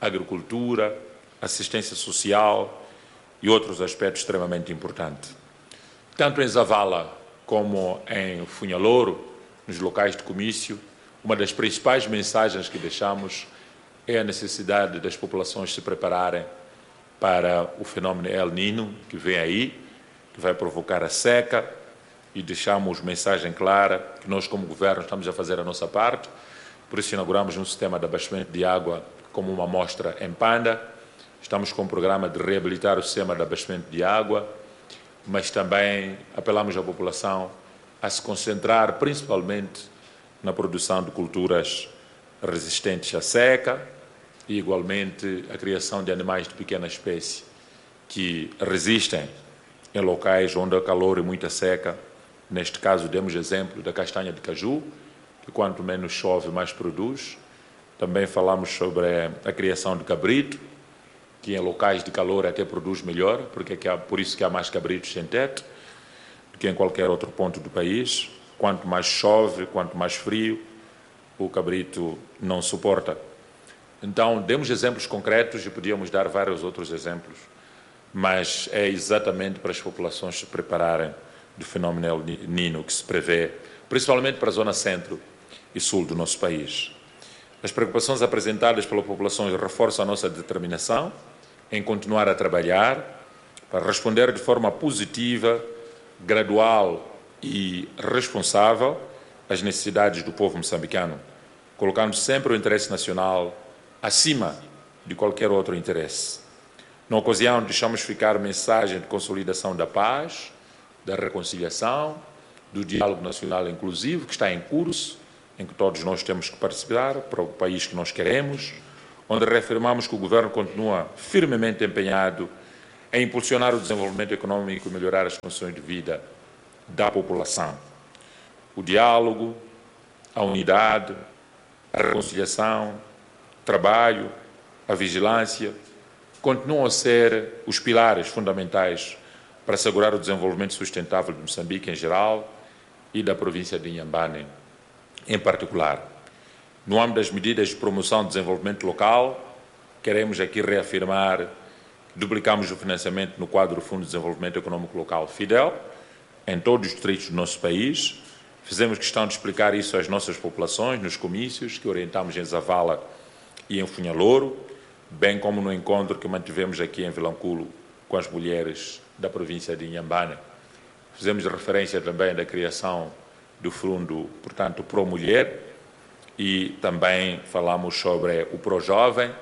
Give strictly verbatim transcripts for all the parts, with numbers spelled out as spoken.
agricultura, assistência social e outros aspectos extremamente importantes. Tanto em Zavala como em Funhalouro, nos locais de comício, uma das principais mensagens que deixamos é a necessidade das populações se prepararem para o fenômeno El Niño, que vem aí, que vai provocar a seca, e deixamos mensagem clara que nós, como governo, estamos a fazer a nossa parte. Por isso, inauguramos um sistema de abastecimento de água como uma amostra em Panda. Estamos com um programa de reabilitar o sistema de abastecimento de água, mas também apelamos à população a se concentrar principalmente na produção de culturas resistentes à seca e, igualmente, a criação de animais de pequena espécie que resistem em locais onde há calor e muita seca. Neste caso, demos exemplo da castanha de caju, que quanto menos chove, mais produz. Também falamos sobre a criação de cabrito, que em locais de calor até produz melhor, porque é por isso que há mais cabritos sem teto do que em qualquer outro ponto do país. Quanto mais chove, quanto mais frio, o cabrito não suporta. Então, demos exemplos concretos e podíamos dar vários outros exemplos, mas é exatamente para as populações se prepararem do fenômeno El Niño que se prevê, principalmente para a zona centro e sul do nosso país. As preocupações apresentadas pela população reforçam a nossa determinação em continuar a trabalhar para responder de forma positiva, gradual e responsável às necessidades do povo moçambicano, colocando sempre o interesse nacional acima de qualquer outro interesse. Na ocasião, deixamos ficar mensagem de consolidação da paz, da reconciliação, do diálogo nacional inclusivo, que está em curso, em que todos nós temos que participar para o país que nós queremos, onde reafirmamos que o governo continua firmemente empenhado em impulsionar o desenvolvimento econômico e melhorar as condições de vida da população. O diálogo, a unidade, a reconciliação, o trabalho, a vigilância, continuam a ser os pilares fundamentais para assegurar o desenvolvimento sustentável de Moçambique em geral e da província de Inhambane em particular. No âmbito das medidas de promoção do desenvolvimento local, queremos aqui reafirmar que duplicamos o financiamento no quadro do Fundo de Desenvolvimento Econômico Local, FIDEL, em todos os distritos do nosso país. Fizemos questão de explicar isso às nossas populações nos comícios que orientamos em Zavala e em Funhalouro, bem como no encontro que mantivemos aqui em Vilanculo com as mulheres da província de Inhambane. Fizemos referência também da criação do fundo, portanto, Pro Mulher, e também falamos sobre o Pro Jovem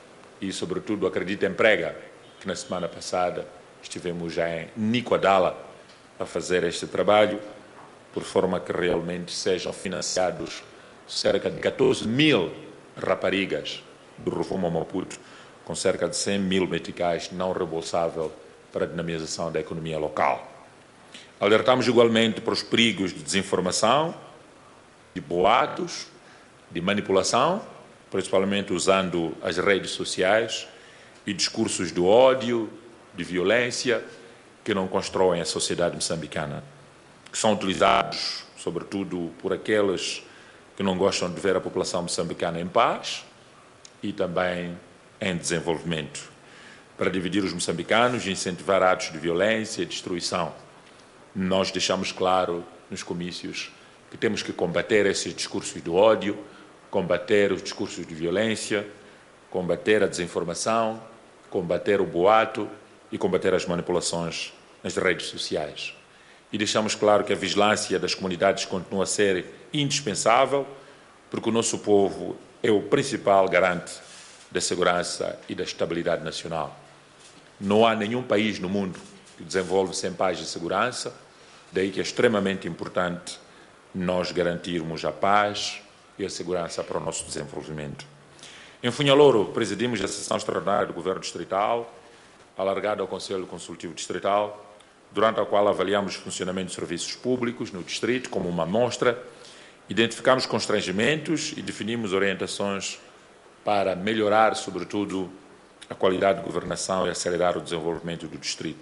e, sobretudo, Acredita Emprega, que na semana passada estivemos já em Nicoadala a fazer este trabalho, por forma que realmente sejam financiados cerca de catorze mil raparigas do Rufumo a Maputo, com cerca de cem mil meticais não reembolsável para a dinamização da economia local. Alertamos igualmente para os perigos de desinformação, de boatos, de manipulação, principalmente usando as redes sociais e discursos de ódio, de violência, que não constroem a sociedade moçambicana, que são utilizados, sobretudo, por aqueles que não gostam de ver a população moçambicana em paz e também em desenvolvimento, para dividir os moçambicanos e incentivar atos de violência e destruição. Nós deixamos claro nos comícios que temos que combater esses discursos de ódio, combater os discursos de violência, combater a desinformação, combater o boato e combater as manipulações nas redes sociais. E deixamos claro que a vigilância das comunidades continua a ser indispensável, porque o nosso povo é o principal garante da segurança e da estabilidade nacional. Não há nenhum país no mundo que desenvolve sem paz e segurança, daí que é extremamente importante nós garantirmos a paz e a segurança para o nosso desenvolvimento. Em Funhalouro, presidimos a sessão extraordinária do Governo Distrital, alargada ao Conselho Consultivo Distrital, durante a qual avaliamos o funcionamento dos serviços públicos no distrito como uma amostra, identificamos constrangimentos e definimos orientações para melhorar, sobretudo, a qualidade de governação e acelerar o desenvolvimento do distrito.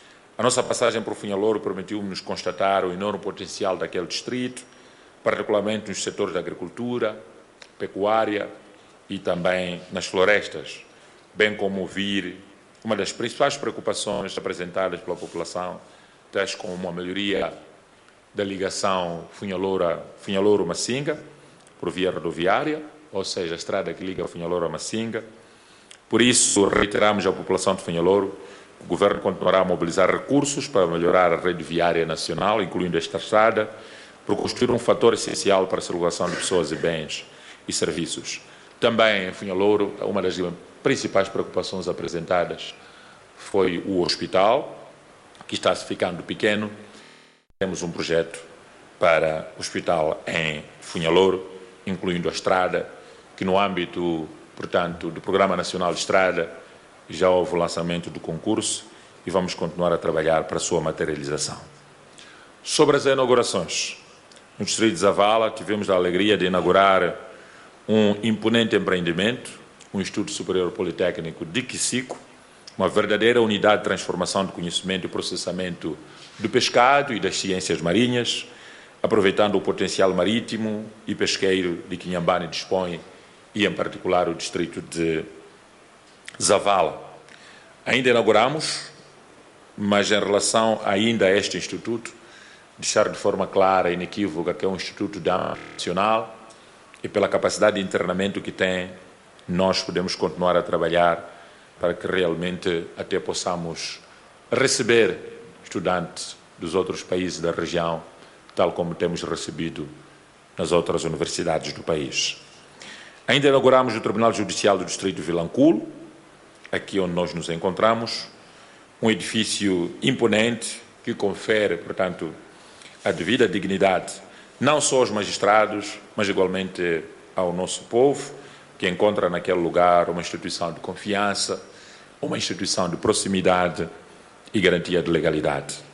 A nossa passagem por Funhalouro permitiu-nos constatar o enorme potencial daquele distrito, particularmente nos setores da agricultura, pecuária e também nas florestas, bem como ouvir uma das principais preocupações apresentadas pela população, tais como uma melhoria da ligação Funhalouro-Massinga, por via rodoviária, ou seja, a estrada que liga Funhalouro a Massinga. Por isso, reiteramos à população de Funhalouro que o Governo continuará a mobilizar recursos para melhorar a rede viária nacional, incluindo esta estrada, por constituir um fator essencial para a circulação de pessoas e bens e serviços. Também em Funhalouro, uma das principais preocupações apresentadas foi o hospital, que está se ficando pequeno. Temos um projeto para o hospital em Funhalouro, incluindo a estrada, que no âmbito, portanto, do Programa Nacional de Estrada já houve o lançamento do concurso e vamos continuar a trabalhar para a sua materialização. Sobre as inaugurações, no Distrito de Zavala tivemos a alegria de inaugurar um imponente empreendimento, o Instituto Superior Politécnico de Quicico, uma verdadeira unidade de transformação de conhecimento e processamento do pescado e das ciências marinhas, aproveitando o potencial marítimo e pesqueiro de que Inhambane dispõe, e em particular o distrito de Zavala. Ainda inauguramos, mas em relação ainda a este instituto, deixar de forma clara e inequívoca que é um instituto de âmbito nacional e pela capacidade de internamento que tem, nós podemos continuar a trabalhar para que realmente até possamos receber estudantes dos outros países da região, tal como temos recebido nas outras universidades do país. Ainda inauguramos o Tribunal Judicial do Distrito de Vilanculo, aqui onde nós nos encontramos, um edifício imponente que confere, portanto, a devida dignidade não só aos magistrados, mas igualmente ao nosso povo, que encontra naquele lugar uma instituição de confiança, uma instituição de proximidade e garantia de legalidade.